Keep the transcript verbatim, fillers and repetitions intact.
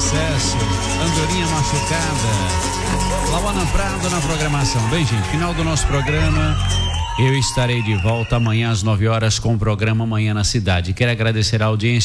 sucesso. Andorinha Machucada. Lauana Prado na programação. Bem, gente, final do nosso programa. Eu estarei de volta amanhã às nove horas com o programa Manhã na Cidade. Quero agradecer a audiência